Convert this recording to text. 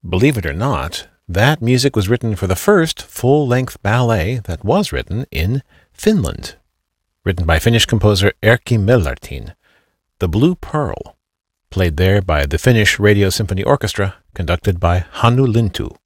Believe it or not, that music was written for the first full-length ballet that was written in Finland, written by Finnish composer Erkki Mellartin. The Blue Pearl, played there by the Finnish Radio Symphony Orchestra, conducted by Hannu Lintu.